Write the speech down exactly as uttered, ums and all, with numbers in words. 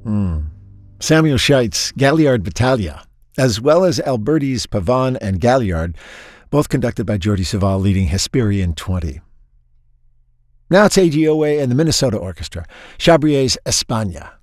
Mm. Samuel Scheitz, Galliard Battaglia, as well as Alberti's Pavane and Galliard, both conducted by Jordi Savall leading Hesperian twenty. Now it's A G O A and the Minnesota Orchestra, Chabrier's España.